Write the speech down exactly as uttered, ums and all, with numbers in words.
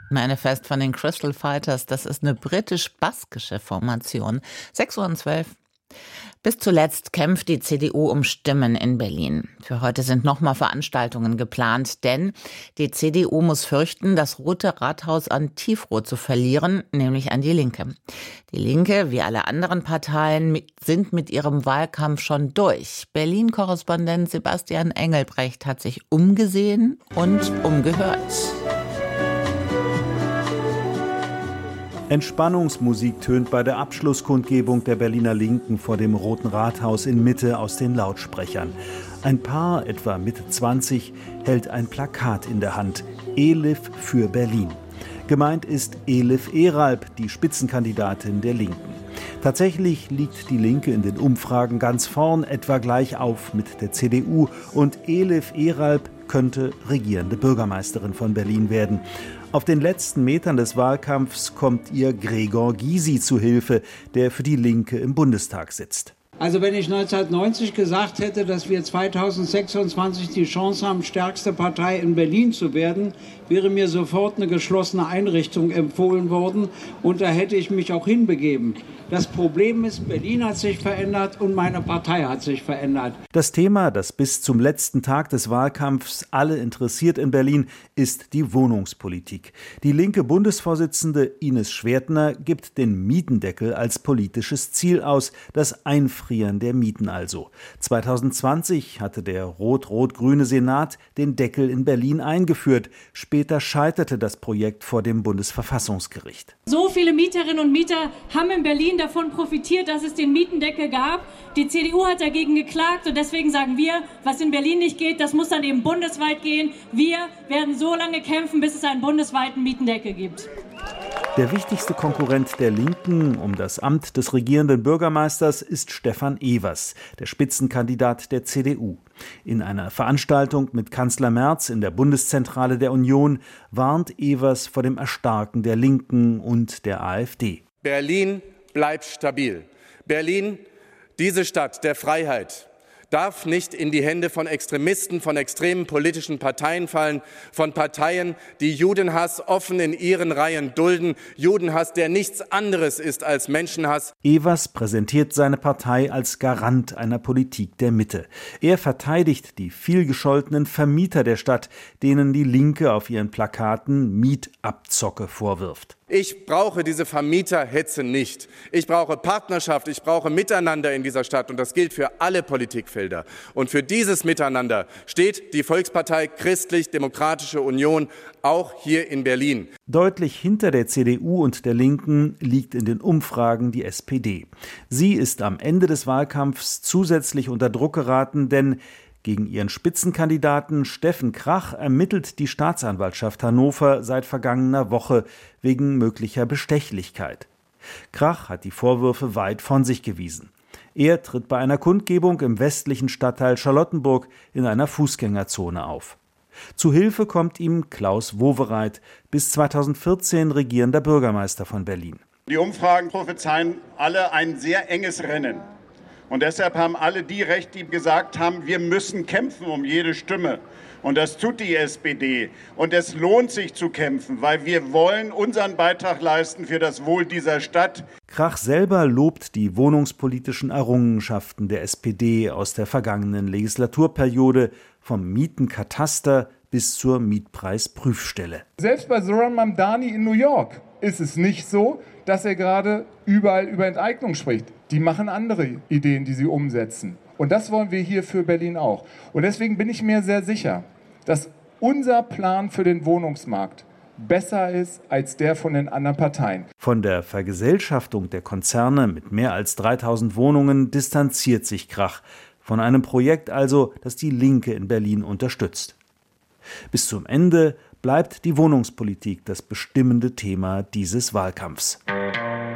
Manifest von den Crystal Fighters, das ist eine britisch-baskische Formation. sechs Uhr zwölf. Bis zuletzt kämpft die C D U um Stimmen in Berlin. Für heute sind nochmal Veranstaltungen geplant, denn die C D U muss fürchten, das Rote Rathaus an Tiefrot zu verlieren, nämlich an die Linke. Die Linke, wie alle anderen Parteien, sind mit ihrem Wahlkampf schon durch. Berlin-Korrespondent Sebastian Engelbrecht hat sich umgesehen und umgehört. Entspannungsmusik tönt bei der Abschlusskundgebung der Berliner Linken vor dem Roten Rathaus in Mitte aus den Lautsprechern. Ein Paar, etwa Mitte zwanzig, hält ein Plakat in der Hand. Elif für Berlin. Gemeint ist Elif Eralp, die Spitzenkandidatin der Linken. Tatsächlich liegt die Linke in den Umfragen ganz vorn, etwa gleich auf mit der C D U. Und Elif Eralp könnte regierende Bürgermeisterin von Berlin werden. Auf den letzten Metern des Wahlkampfs kommt ihr Gregor Gysi zu Hilfe, der für die Linke im Bundestag sitzt. Also wenn ich neunzehnhundertneunzig gesagt hätte, dass wir zweitausendsechsundzwanzig die Chance haben, stärkste Partei in Berlin zu werden, wäre mir sofort eine geschlossene Einrichtung empfohlen worden und da hätte ich mich auch hinbegeben. Das Problem ist, Berlin hat sich verändert und meine Partei hat sich verändert. Das Thema, das bis zum letzten Tag des Wahlkampfs alle interessiert in Berlin, ist die Wohnungspolitik. Die linke Bundesvorsitzende Ines Schwertner gibt den Mietendeckel als politisches Ziel aus, das Einfrieren der Mieten also. zweitausendzwanzig hatte der rot-rot-grüne Senat den Deckel in Berlin eingeführt. Später scheiterte das Projekt vor dem Bundesverfassungsgericht. So viele Mieterinnen und Mieter haben in Berlin davon profitiert, dass es den Mietendeckel gab. Die C D U hat dagegen geklagt und deswegen sagen wir, was in Berlin nicht geht, das muss dann eben bundesweit gehen. Wir werden so lange kämpfen, bis es einen bundesweiten Mietendeckel gibt. Der wichtigste Konkurrent der Linken um das Amt des regierenden Bürgermeisters ist Stefan Evers, der Spitzenkandidat der C D U. In einer Veranstaltung mit Kanzler Merz in der Bundeszentrale der Union warnt Evers vor dem Erstarken der Linken und der AfD. Berlin bleibt stabil. Berlin, diese Stadt der Freiheit, darf nicht in die Hände von Extremisten, von extremen politischen Parteien fallen, von Parteien, die Judenhass offen in ihren Reihen dulden, Judenhass, der nichts anderes ist als Menschenhass. Evers präsentiert seine Partei als Garant einer Politik der Mitte. Er verteidigt die vielgescholtenen Vermieter der Stadt, denen die Linke auf ihren Plakaten Mietabzocke vorwirft. Ich brauche diese Vermieterhetze nicht. Ich brauche Partnerschaft, ich brauche Miteinander in dieser Stadt und das gilt für alle Politikfelder. Und für dieses Miteinander steht die Volkspartei Christlich-Demokratische Union auch hier in Berlin. Deutlich hinter der C D U und der Linken liegt in den Umfragen die S P D. Sie ist am Ende des Wahlkampfs zusätzlich unter Druck geraten, denn gegen ihren Spitzenkandidaten Steffen Krach ermittelt die Staatsanwaltschaft Hannover seit vergangener Woche wegen möglicher Bestechlichkeit. Krach hat die Vorwürfe weit von sich gewiesen. Er tritt bei einer Kundgebung im westlichen Stadtteil Charlottenburg in einer Fußgängerzone auf. Zu Hilfe kommt ihm Klaus Wowereit, bis zweitausendvierzehn regierender Bürgermeister von Berlin. Die Umfragen prophezeien alle ein sehr enges Rennen. Und deshalb haben alle die recht, die gesagt haben, wir müssen kämpfen um jede Stimme. Und das tut die S P D. Und es lohnt sich zu kämpfen, weil wir wollen unseren Beitrag leisten für das Wohl dieser Stadt. Krach selber lobt die wohnungspolitischen Errungenschaften der S P D aus der vergangenen Legislaturperiode, vom Mietenkataster bis zur Mietpreisprüfstelle. Selbst bei Zoran Mamdani in New York ist es nicht so, dass er gerade überall über Enteignung spricht. Die machen andere Ideen, die sie umsetzen. Und das wollen wir hier für Berlin auch. Und deswegen bin ich mir sehr sicher, dass unser Plan für den Wohnungsmarkt besser ist als der von den anderen Parteien. Von der Vergesellschaftung der Konzerne mit mehr als dreitausend Wohnungen distanziert sich Krach. Von einem Projekt also, das die Linke in Berlin unterstützt. Bis zum Ende bleibt die Wohnungspolitik das bestimmende Thema dieses Wahlkampfs.